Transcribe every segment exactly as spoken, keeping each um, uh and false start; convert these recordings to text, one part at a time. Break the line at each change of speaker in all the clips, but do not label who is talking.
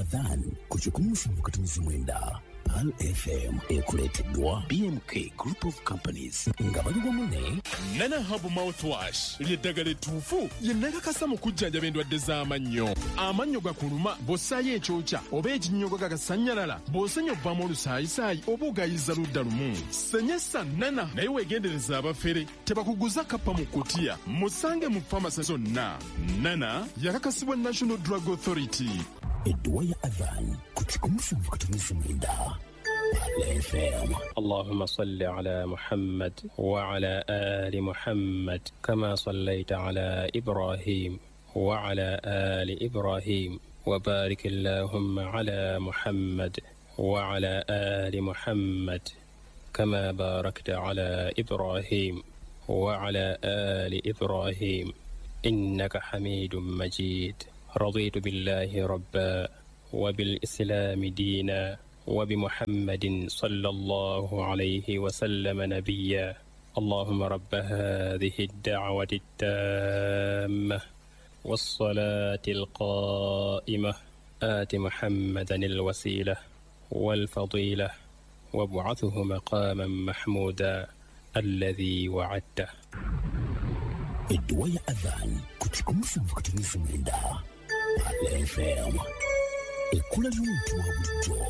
Adhan kuchikumusha mkatumizi mwenda Pal F M ekuleteddwa B M K Group of Companies nga bali wamu
Nana Habu Mouthwash ly'eddagala ettuufu lye nnakakasa mu kujjanjaba endwadde z'amannyo. Amannyo gakuluma bw'ossaayo ekyokya oba ekinnyogo gagasannyalala bw'osenya obbamu olusaayisaayi oba ogayiza ludda lumu. Senyesa Nana naye weegendereza abafere tebakuguza kappa mu kkutiya musange mu famasi zonna. Nana yakakasibwa National Drug Authority.
Edduwa ya Adhan kuchikumusha mkatumizi mwenda F M.
اللهم صل على محمد وعلى آل محمد كما صليت على إبراهيم وعلى آل إبراهيم وبارك اللهم على محمد وعلى آل محمد كما باركت على إبراهيم وعلى آل إبراهيم إنك حميد مجيد. رضيت بالله ربا وبالإسلام دينا وبمحمد صلى الله عليه وسلم نبيا. اللهم رب هذه الدعوة التامة والصلاة القائمة آت محمدا الوسيلة والفضيلة وابعثه مقاما محمودا الذي وعدته.
Edduwa ya Adhan kuchikumusha mkatumizi mwenda F M. Ekula ly'omuntu wa bulijjo.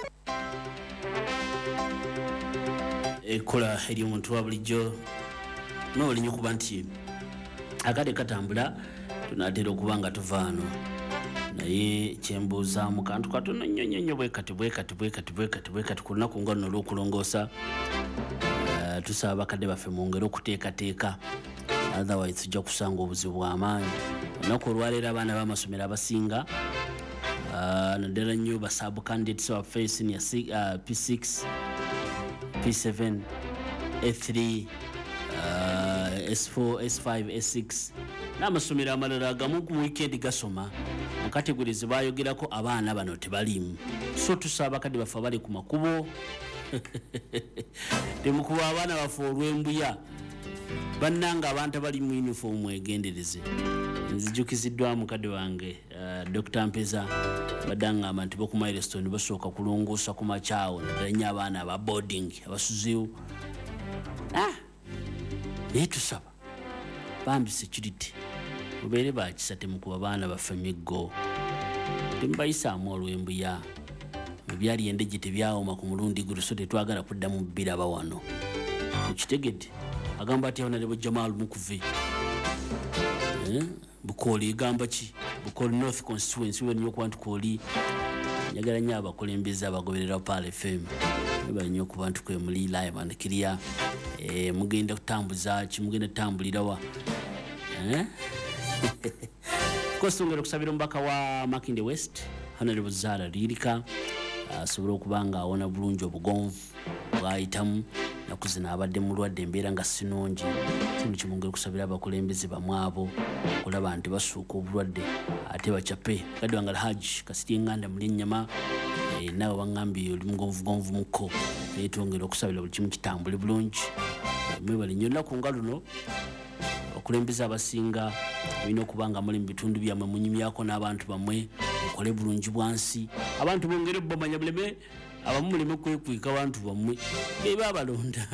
Ekula ery'omuntu wa bulijjo n'olinnya okuba nti akade katambula tunaatera okuba nga tuvaano naye kyembuuza mu kantu katono nnyo nnyo nnyo bwe kati bwe kati bwe kati bwe kati bwe kati ku lunaku nga luno olw'okulongoosa tusaba bakadde baffe mu ngeri okuteekateeka otherwise tujja kusanga obuzibu bw'amaanyi. Olunaku olwaleero abaana b'amasomero abasinga naddala nnyo ba sub candidates baffe senior uh, P six P seven A three uh, S four S five S six n'amasomero amalala agamu ku weekend gasoma mu categories bayogerako abaana bano tebalimu. So tusaba bakadde baffe bali ku makubo temukuba abaana baffe olw'embuya bannanga abantu bali mu uniform mwegendereze. Nzijukiziddwa mukadde wange uh, Doctor Mpeza badanga abantu bo ku milestone basooka kulongoosa ku makyawo naddala abaana aba boarding abasuziwo. Ah naye tusaba bambi security mubeere bakisa temukuba baana baffe miggo temubayisaamu olw'embuya ebyali endege tebyawoma ku mulundi guno so tetwagala kudda mu bbiraba wano mukitegedde. Agamba ati Honorable Jamal Mukuve eh Bukoli gamba ki Bukoli North Constituency we nyo kwantu koli njagala nnyo abakulembeza abagoberera Pal F M bali nnyo ku bantu kwe muli live and clear eh mugenda kutambuza ki mugenda tambulira wa eh kosongera kusabira mbaka wa Makinde West Honorable Zara Lirika asobola okubanga awona bulungi obugonvu bwayitamu nakuzina abadde mulwadde embeera nga sinungi kintu kimungere kusabira abakulembeze bamwabo kulaba nti basuuka obulwadde ate bacape kadde wanga Haji Kasiti Nganda muli nyama e, nawe wangambye oli mugonvu gonvu muko netongera okusabira buli kimu kitambule bulungi mwebali nnyo nnaku nga luno okulembeza abasinga olina okubanga muli mu bitundu byammwe munyumyako n'abantu bamwe okole bulungi bwansi abantu bongere bomanya buleme abamu muleme kwekwika abantu bamwe beba abalonda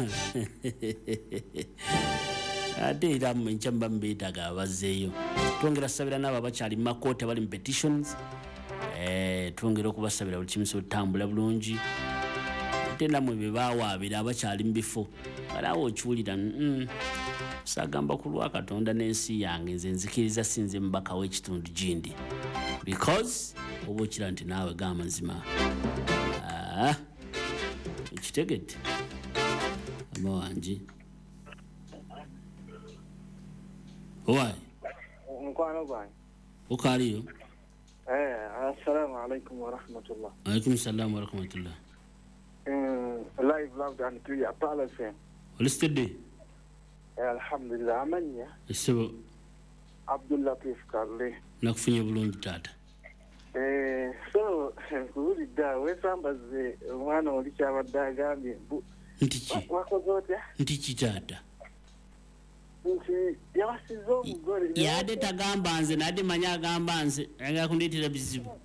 ate era mwenkyamba mbeetaga abazeeyo. Twongera sabira n'abo abakyali mu makooti abali mu petitions eh twongera okubasabira buli kimu kyotambula bulungi ate namwe bebawaabira abakyali mu bifo alaawo okiwulira mm, sagamba ku lwa Katonda n'ensi yange nze nzikiriza sinze mbaka w'ekitundu gindi because oba okira nti naawe g'amazima ah ekitegedde ama wangi owai
mkwano gwange
ukaliyo
eh assalamu alaikum wa rahmatullah.
Alaikum salam wa rahmatullah.
Mm, live loved and clear Pal F M.
Olistede
alhamdulillah amanya
esebo
Abdullah Latif Karle
nakufunye bulungi tata.
Eh so kulida wesambaze mwana oli kyabadde agambye
ntiki
wakozote
ntiki tata
nti yabasizo omugole
yade tagamba nze nade manya agamba nze aga kundetera bizibu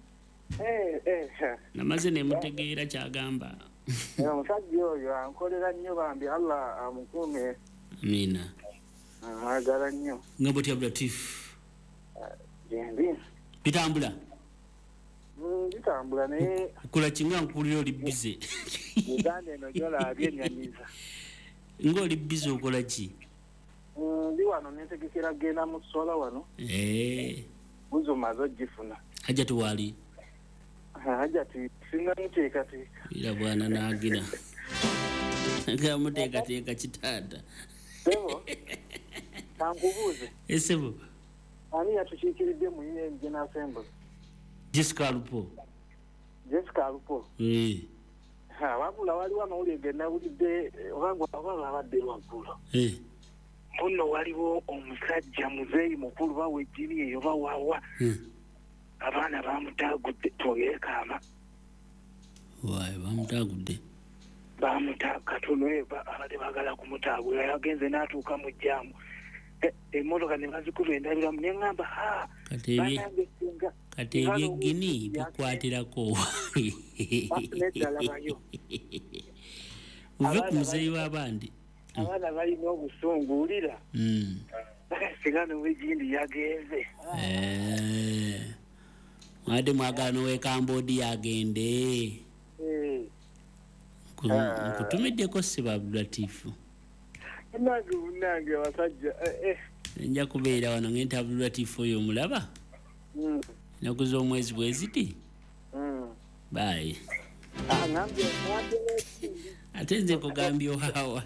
Eh eh.
Namaze ne mutegeera kyagamba.
Ya musajja oyo ankolera nnyo bambi Allah amukume.
Amina.
Agala nnyo.
Ngabo ti Abdulatif.
Jendi.
Bitambula.
Mm, bitambula naye
Kula kinga nkulira oli busy.
Uganda eno jola abyenyanyiza.
Ngoli busy okola ki?
Mm, ndi wano netegekera genda mu sola wano.
Eh.
Buzuma zojifuna.
Haja tuwali.
Haja tu singa nteeka teeka.
Ila bwana naagina. Nga muteeka teeka kitanda.
Sebo. Tankubuze.
Esebo.
Ani yatukiikiridde mu Union General Assembly.
Jessica Lupo.
Jessica Lupo.
Eh.
Ha wabula waliwo amawulire nawulidde obanga abala abadde waggulu.
Eh.
Muno waliwo omusajja muzeeyi mukulu bawe ejjini eyo bawawa.
Hmm.
Abaana bamutaagudde toyeekaama.
Wayi bamutaagudde.
Bamuta katono eba abadde bagala kumutaagula yagenze n'atuuka mu jjaamu. Emmotoka ne bazikuba endabiramu ne ŋŋamba ha
Kati ebye kati ebyegini bikwatirako.
Neddala bayo.
Uve ku muzeeyi w'abandi.
Abaana balina obusunguulira.
Mm.
Sigano w'egindi yagenze.
Eh. Mwade mwagala n'owe Cambodia agende.
Eh.
Nkutumiddeko Sseba Abdulatifu.
Nange nange abasajja eh.
Nja kubeera wano ng'ente Abdulatifu oyo omulaba.
Mm.
Ennaku z'omwezi bwe ziti.
Mm.
Bye.
Ah, ngambe ngambe
Ate nze kugambye ohawa.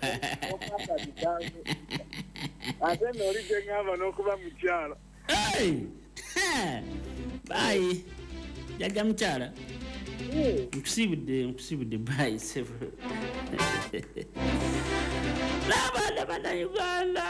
ate n'olidde ngamba n'okuba mukyala.
Hey! Bye. Jajja mukyala. Nkusibudde nkusibudde bye Ssebo. N'abaana bana Uganda.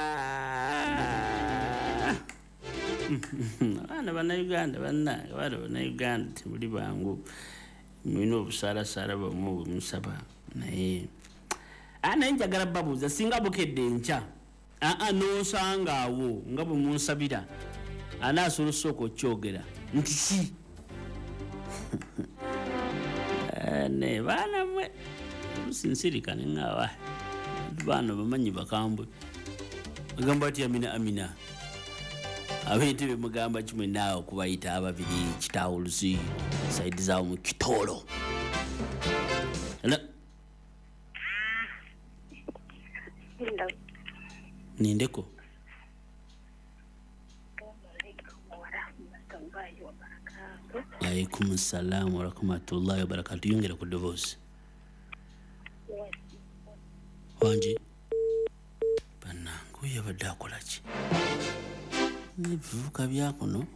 Abaana bana Uganda banna abaana bana Uganda temuli bangu. Mulina obusaalasala bwemu bwe musaba naye anaye njagala babuuza singa bukedde enkya aa n'osanga awo nga bwe munsabira anaasobola osooka okyogera nti ki ne baana mmwe musinsirika ne ŋŋawa baana bamanyi bakambwe bagamba bati amina amina ab'ente be mugamba kimwe naawe okubayita ababiri kitawuluzi saidi zaawo mu kitoolo. Hello?
Hello.
Nindeko? Alaikum salam wa rahmatullahi wa barakatuh. Yongera ku divorce. Wanje? Banangu yabadde akola ki? Nebivuka byako no?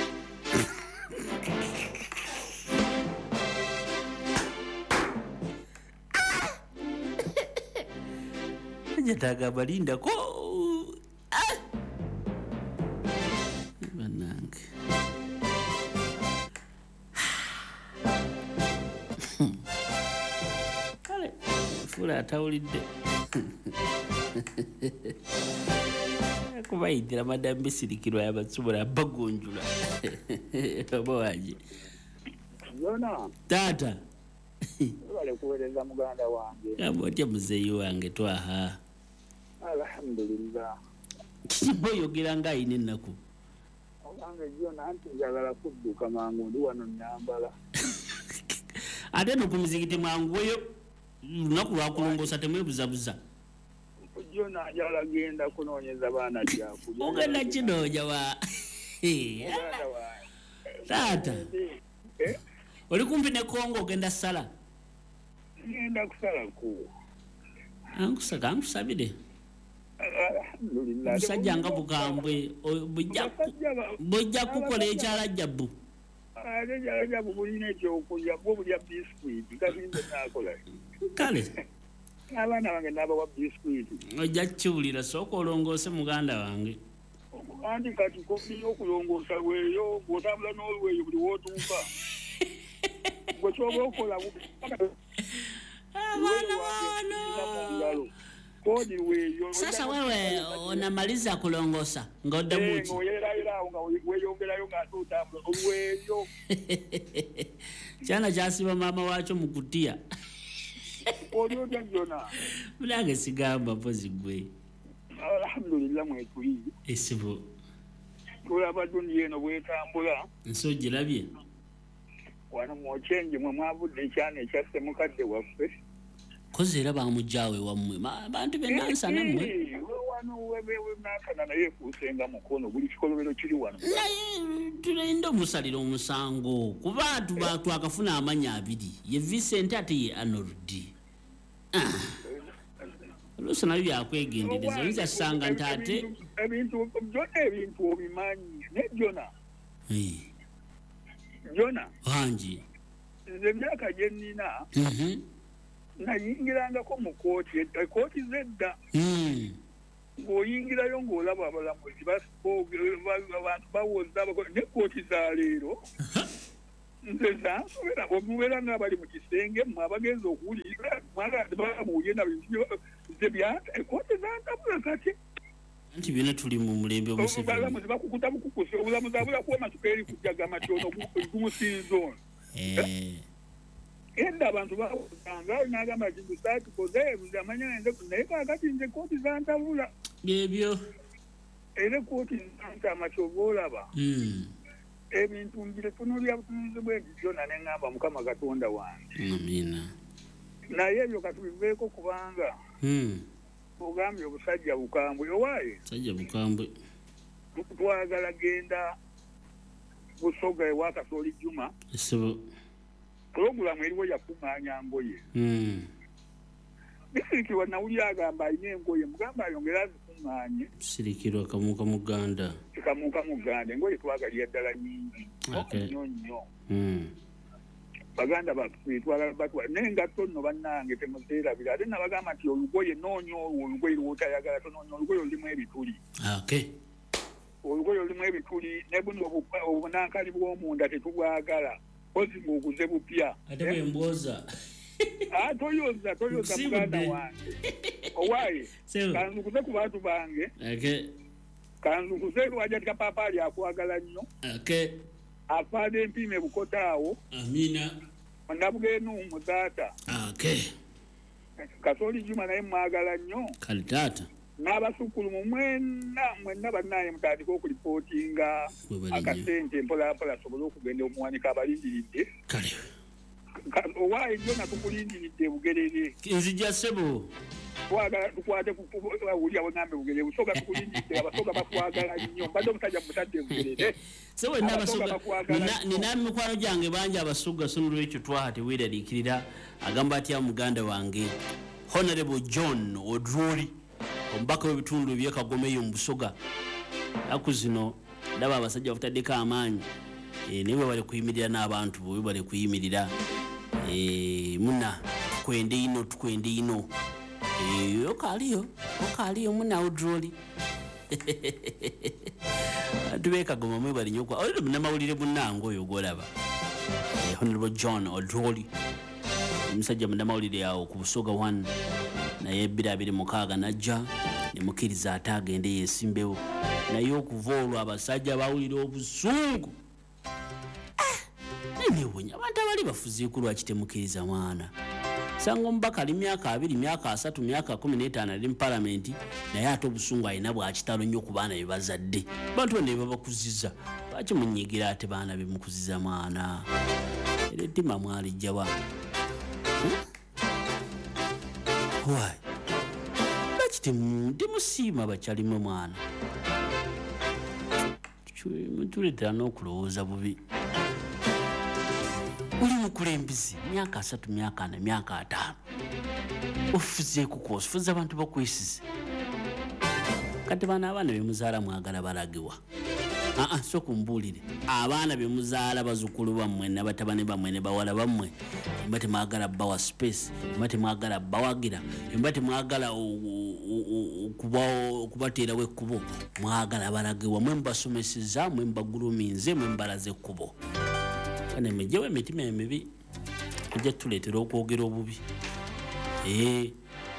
Njataga balinda ko. Banange. Kale, fula atawulidde. Kubayitira madambe sirikirwa yabatsobola bagonjula. Oba waje.
Yona.
Tata.
Wale kuweleza muganda wange.
Yabotya muzeeyi wange twaha.
Alhamdulillah.
Kiboyogera nga ayina ennaku.
Obange Yona anti njagala kudduka mangu ndi wano Nyambala.
Ate no kumuzikiti mwangu oyo lunaku lwakulongosa temwebuzabuza.
Yona njagala genda kunoonyeza baana gyakuli.
Ogenda kinoonya wa. Tata.
Eh?
Oli kumpi ne Kongo ogenda sala.
Ngenda kusala ku.
Ankusaka ankusabire.
Alhamdulillah.
Musajja nga bugambwe bujja bujja kukola ekyala jabbu.
Ate ekyala jabbu bulina ekyokulya bwo bulya biskuiti kasimbe nakola.
Kale.
Abaana bange n'abawa biskuiti.
Ojja kiwulira sooka olongoose muganda wange.
Anti kati kofiyo okulongoosa weeyo bw'otambula n'olweyo buli w'otuuka. Gwe kyoba okola
abaana wano.
Kodi weeyo.
Sasa wewe unamaliza kulongosa ng'odda muki.
Ngoyeraera awo nga weeyongerayo ng'atuutambula olweyo
kyana kyasiba maama waakyo mu kutiya
oli otya jona
munange sigamba mpozi gwe
alhamdulillah mwetuli
esibo
tulaba dundi eno bwetambula
nsi ogirabye
wano mwokyenje mwe mwavudde ekyana ekyasse mukadde waffe
kozi era bamugyawe wammwe bantu benansa nammwe
wano webenakana naye efuusenga mukono buli kikolobero kiri wano
naye tulenda omusalira omusango kuba twakafuna amanya abiri ye Vincent ate ye Arnold oluusi nabyo byakwegendereza oyinza kusanga nti ate
ebintu jona ebintu obimanyi ne jona jona
wangi
nze emyaka gye nnina nayingirangako mu kooti ekooti zedda ng'oyingirayo ng'olaba abalamuzi abantu bawoza nekooti za leero nze zansobera omubeera ng'abali mu kisenge mmwe abagenza okuwulira balamuye na nze byata ekooti zantabula kati
anti byonna tuli mu mulembe
obalamuzi bakukuta bukukusi obulamuzi abulakuwa matuka eri kujjaga matyono gumusinza ono edda abantu bawozanga n'agamba nti gusaakikoze ebuzi amanya nze naye kaakati nze kooti zantabula
ebyo
era kooti zantama kyova olaba ebintu mbiretunulya butunuzi bwenti byonna ne ŋŋamba mukama katonda wange
amina
naye ebyo katubiveeko kubanga ogambye obusajja bukambwe owaaye
sajja bukambwe
twagala genda busoga ewa Kasooli Juma
esibo pulogulamu eriwo yakuŋŋaanya ngoye bisirikirwa nawulira agamba alina engoye mugamba ayongera azikuŋŋaanye sirikirwa kamuuka muganda
kamuuka muganda engoye twagalira ddala nyingi nnyo nnyo baganda baffe twagala batwala naye ngatto nno bannange temuzeerabira ate nabagamba nti olugoye noonya olwo olugoye lwotayagala tonoonya olugoye olulimu ebituli olugoye olulimu ebituli ne buno obunankali bw'omunda tetubwagala ozi ng'oguze bupya
ate bwembwoza
toyoza toyoza muganda wange owaaye kanzukuze ku bantu bange kanzukuze lwajatika papaali akwagala nnyo afaada empima ebukotaawo
amina
nabugenu muzaata Kasooli Juma naye mwagala nnyo
kale taata
n'abasukulumu mwena mwenna bannaye mutandika okulipootinga akasente mpolampola asobole okugenda omuwanika abalindiridde
kale
owaaye jona tukulindiridde bugerere
nzija ssebo
twagala tukwate wulya bweŋambe bugerere busoga tukulindiridde abasoga bakwagala nnyo mbadde omusajja mutadde bugerere
sewe n'abasoga nina mikwano gyange bangi abasoga so nolwekyo twaha teweeraliikirira agamba atya muganda wange Honorable John Odroli omubaka w'ebitundu eby'Ekagomeyo mu Busoga aku zino ndaba abasajja bafutaddeko amaanyi naye bwe bali kuyimirira n'abantu bwe bali kuyimirira muna tukwende ino tukwende ino okaaliyo okaaliyo muna Odroli bantu b'Ekagoma mwe bali nnyo okwa olero munnamawulire munnange oyo gw'olaba Honorable John Odroli omusajja munnamawulire awo ku Busoga one naye ebbiri abiri mukaaga najja nemukkiriza ate agende yeesimbewo naye okuva olwo abasajja bawulira obusungu nenewonya abantu abali bafuzeeku lwaki temukkiriza mwana sanga omubaka ali myaka abiri myaka asatu myaka kumi n'etaano ali mu palamenti naye ate obusungu alina bwakitalo nnyo ku baana be bazadde bantu bonna bebabakuziza lwaki munyigira ate baana bemukuziza mwana era ettima mwalijjawa why lwaki temusiima bakyalimu mwana mutuleetera n'okulowooza bubi oli mukulembeze myaka asatu myaka ana myaka ataano ofuzeeku kwosi fuza abantu bakwesize kati baana abaana bemuzaala mwagala balagiwa aa so kumbuulire abaana bemuzaala bazukulu bammwe nabatabani bammwe ne bawala bammwe emba temwagala bawa space emba temwagala bawagira emba temwagala okubateerawo ekkubo mwagala balagiwa mwe mubasomeseza mwe mubaguluminze mwe mubalaze ekkubo kane mejjewo emitima emibi ejja tuleetera okwogera obubi ee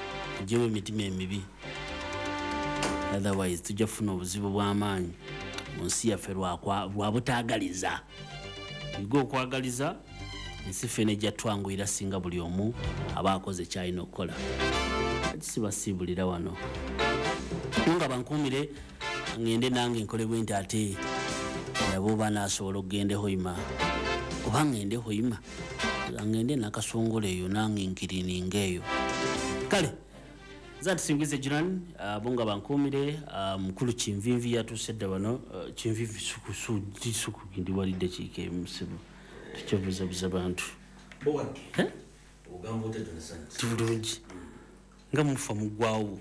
ejjewo emitima emibi otherwise tujja kufuna obuzibu bw'amaanyi mu nsi yaffe lwa butaagaliza yiga okwagaliza ensi ffene gyatwanguyira singa buli omu aba akoze kyalina okukola kisibasiibulira wano nga bankuumire ngende nange nkolebwe nti ate yaba oba naasobola okugende hoima oba ngende hoima ngende nakasongole eyo nange nkirininga eyo kale zatusingize jirani bonga bankuumire mukulu kinvinvi yatusedde wano kinvinvi suku gindi walidde kiika emusibu tukyobuzabuza bantu tibulungi nga mufa mugwawo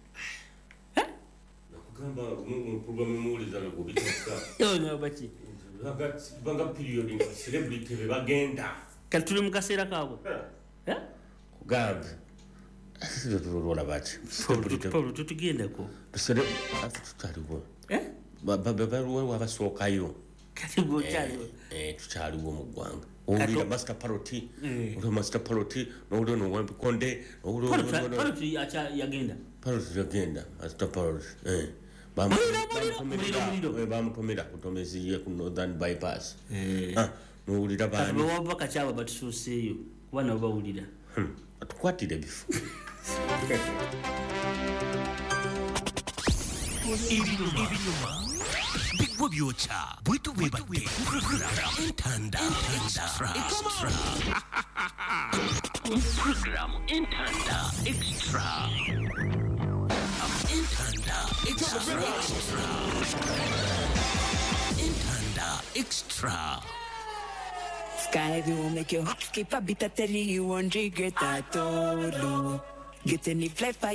Gamba mu programme muliza ngo bitaka.
Yo no baki.
Bagati banga period nga celebrity bagenda.
Katuli mu kaseera kaabo. Eh?
Kugamba. Asizo tulola bati.
Paulo tutugenda ko.
Tusere tutaliwo.
Eh?
Baba baba wabasokayo.
Kati go cyaliwo.
Eh tutaliwo mu gwanga. Uli master parody. Uli master parody no uli no wambi konde no uli
no parody acha yagenda.
Parody yagenda master parody. Eh. bamutomera kutomeziye ku northern bypass nuwulira bani
wabaka kyaba batusuuseeyo kuba nabo bawulira
atukwatire bifu
ebinyuma bigwa byokya bwetu bwebadde entanda extra program entanda extra Intanda Extra. Intanda Extra.
Sky will make your hop skip a bit of telly you won't regret at all. Get any fly fire.